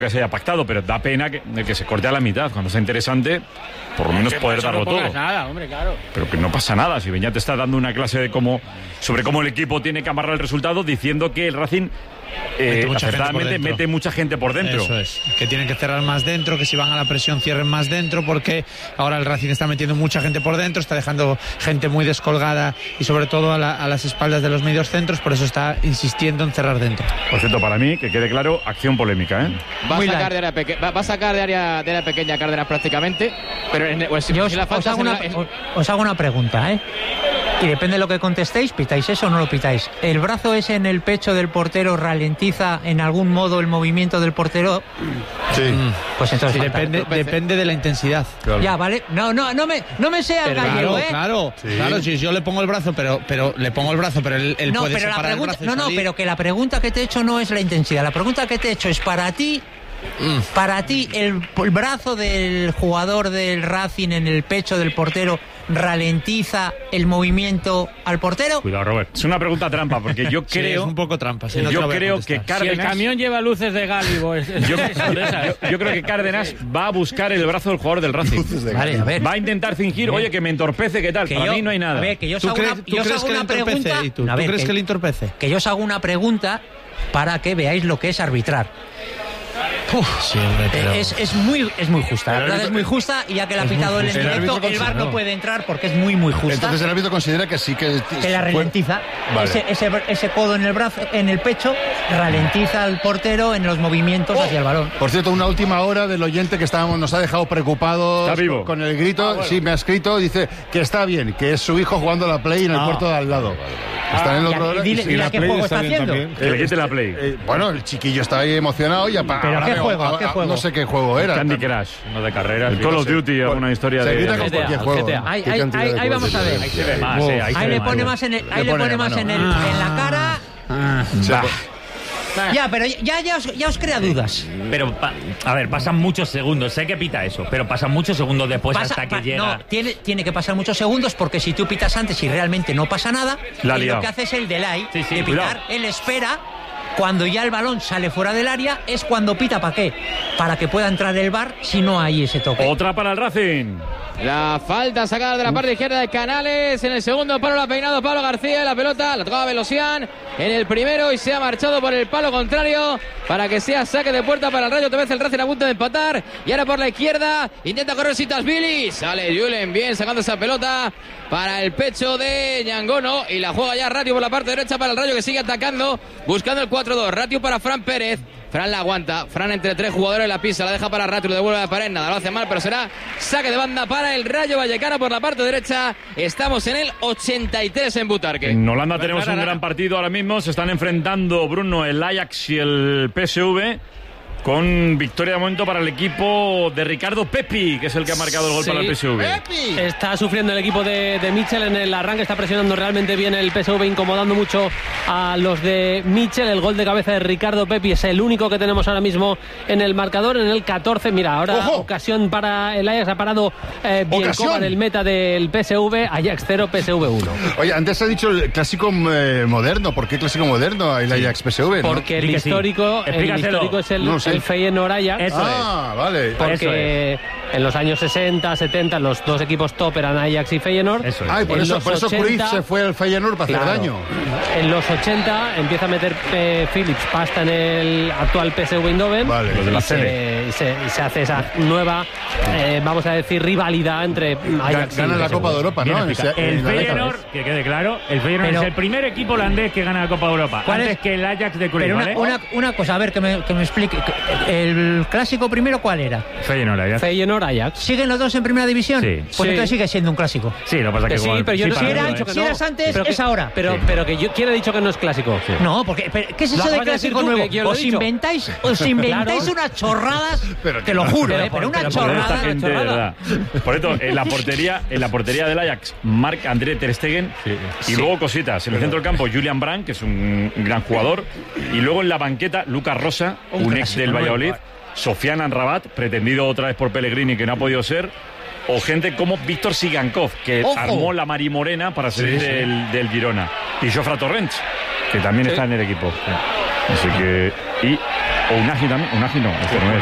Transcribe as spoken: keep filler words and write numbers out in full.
que se haya pactado, pero da pena que, que se corte a la mitad. Cuando sea interesante, por lo menos poder darlo todo. Nada, hombre, claro. Pero que no pasa nada. Si Beñat está dando una clase de cómo, sobre cómo el equipo tiene que amarrar el resultado, diciendo que el Racing eh, mete acertadamente mete mucha gente por dentro. Eso es, que tienen que cerrar más dentro, que si van a la presión cierren más dentro, porque ahora el Racing está metiendo mucha gente por dentro, está dejando gente muy descolgada y sobre todo a, la, a las espaldas de los medios centros, por eso está insistiendo en cerrar dentro. Por cierto, para mí, que quede claro, acción polémica, ¿eh? Va a, sacar de área peque- va, va a sacar de área, de área pequeña Cárdenas prácticamente, pero en, pues, si Yo os, la os falta hago es en una, la- es- os- os hago una pregunta, ¿eh? Y depende de lo que contestéis, pitáis eso o no lo pitáis. ¿El brazo ese en el pecho del portero ralentiza en algún modo el movimiento del portero? Sí. Pues entonces Sí, falta. depende, depende de la intensidad. Claro. Ya, ¿vale? No, no, no me, no me seas Pero gallego, claro, ¿eh? claro, Sí. claro, si yo le pongo el brazo, pero, pero le pongo el brazo, pero él, él No, puede pero la separar pregunta, el brazo y no, no, salir. pero que la pregunta que te he hecho no es la intensidad. La pregunta que te he hecho es para ti, para ti el, el brazo del jugador del Racing en el pecho del portero ralentiza el movimiento al portero. Cuidado, Robert. Es una pregunta trampa, porque yo Sí, creo... es un poco trampa. sí, no te yo lo voy a creo contestar. que si el Cárdenas... camión lleva luces de Gálibo, es, es, Yo, es de esas. yo- yo creo que Cárdenas va a buscar el brazo del jugador del Racing. Vale, a ver. Va a intentar fingir, oye, que me entorpece, ¿qué tal? Que Para yo- mí no hay nada. A ver, que yo os ¿Tú hago crees, una, tú yo os crees hago que le una entorpece? pregunta. ¿Y tú? A ver, ¿Tú crees que, que le entorpece? que yo os hago una pregunta para que veáis lo que es arbitrar. Sí, hombre, pero... Es, es muy es muy justa, la El verdad árbitro- es muy justa, y ya que la ha es muy pitado él en justa. El directo, árbitro el V A R no consideró. puede entrar porque es muy muy justa. Entonces el árbitro considera que sí que... Que la fue- ralentiza. Vale. Ese, ese, ese codo en el brazo, en el pecho, ralentiza al portero en los movimientos hacia el balón. Por cierto, una última hora del oyente que estábamos, nos ha dejado preocupados Está vivo. con el grito. Sí, me ha escrito, dice que está bien, que es su hijo jugando a la Play en el Ah. puerto de al lado. Está en el Y otro a- hora- dile, sí, dile la a qué Play juego está está bien haciendo. también. Que le quite la Play. Eh, bueno, el chiquillo está ahí emocionado y apa- ¿Pero ahora qué veo- juego? ¿A qué ah, juego? No sé qué juego era. Candy Crush, no de carreras. El Call of sé. Duty, alguna historia Se de... grita con G T A, cualquier el juego. G T A. Ahí, Qué ahí, cantidad ahí, de ahí juegos vamos a tiene. ver. Ahí se ve más, eh, ahí se Ahí ve le más. pone más en, el, ahí Le le pone pone la más mano. en, el, en la cara. Se- Ah. Ya, pero ya, ya, os, ya os crea dudas. Pero, pa- a ver, pasan muchos segundos. Sé que pita eso, pero pasan muchos segundos después Pasa- hasta que pa- llega. No, tiene, tiene que pasar muchos segundos, porque si tú pitas antes y realmente no pasa nada, La ha él liado. lo que hace es el delay Sí, sí, de cuidado. pitar. Él espera. Cuando ya el balón sale fuera del área, es cuando pita. ¿Para qué? Para que pueda entrar el V A R si no hay ese toque. Otra para el Racing. La falta sacada de la parte izquierda de Canales. En el segundo palo la ha peinado Pablo García. La pelota la tocaba Velosian en el primero y se ha marchado por el palo contrario para que sea saque de puerta para el Rayo. Otra vez el Racing a punto de empatar. Y ahora por la izquierda intenta correr Sitasvili. Sale Julen bien sacando esa pelota para el pecho de Ñangono. Y la juega ya Ratio por la parte derecha para el Rayo, que sigue atacando, buscando el cuatro dos. Ratio para Fran Pérez. Fran la aguanta, Fran entre tres jugadores la pisa, la deja para Ratio, lo devuelve a la pared, nada, lo hace mal, pero será saque de banda para el Rayo Vallecano por la parte derecha. Estamos en el ochenta y tres en Butarque. En Holanda tenemos un gran partido ahora mismo. Se están enfrentando, Bruno, el Ajax y el P S V, con victoria de momento para el equipo de Ricardo Pepi, que es el que ha marcado el gol Sí. para el P S V. Está sufriendo el equipo de, de Mitchell en el arranque, está presionando realmente bien el P S V, incomodando mucho a los de Mitchell. El gol de cabeza de Ricardo Pepi es el único que tenemos ahora mismo en el marcador, en el catorce. Mira, ahora ¡Ojo! ocasión para el Ajax, ha parado eh, Bienkova ¡Ocasión! del meta del P S V, Ajax cero, P S V uno. Oye, antes ha dicho el clásico eh, moderno. ¿Por qué clásico moderno? El Ajax P S V, ¿no? Porque el Di que sí. histórico, el Explícaselo. histórico es el, No sé. el Feyenoord Ajax. Eso Ah, vale. Porque en los años sesenta, setenta los dos equipos top eran Ajax y Feyenoord. Eso es. Ay, por En eso, los por eso Cruyff ochenta se fue al Feyenoord para Claro. hacer daño. En los ochenta empieza a meter eh, Phillips pasta en el actual P S V Eindhoven. Vale. Los de la y, se, y se- y se hace esa nueva, eh, vamos a decir, rivalidad entre Ajax y Gana la P S V. Copa de Europa, Bien ¿no? explicado. En- en El la década. Feyenoord, que quede claro, el Feyenoord Pero- es el primer equipo holandés que gana la Copa de Europa. ¿Cuál Antes es? que el Ajax de Cruyff, Pero una, ¿vale? una, una cosa, a ver, que me, que me explique. ¿El clásico primero cuál era? Feyenoord, Ajax. Feyenoord Ajax. ¿Siguen los dos en primera división? Sí. Pues Sí. entonces sigue siendo un clásico. Sí, lo que pasa Que que sí, igual- pero yo no- para Si, mí era- lo es. si eras antes, Pero que- es ahora. Pero, Sí. pero que yo, ¿quién ha dicho que no es clásico? No, porque pero, ¿qué es Lo eso de acabas de decir clásico tú, nuevo? que yo lo he Os dicho. inventáis, os inventáis Claro. unas chorradas, Pero- te lo juro, pero eh, pero por- una pero por Por esta chorrada. gente, de chorrada. verdad. Por esto, en la portería, en la portería del Ajax, Marc André Ter Stegen, y luego cositas. En el centro del campo, Julian Brandt, que es un gran jugador, y luego en la banqueta, Lucas Rosa, Un un, ex clásico, del ¿no? Valladolid, Sofiane Amrabat, pretendido otra vez por Pellegrini, que no ha podido ser, o gente como Víctor Sigankov, que ¡Ojo! armó la Marimorena para salir del, del Girona, y Jofre Torrents, que también está en el equipo. Así que, y O Unagi también. Unagi no, este no es.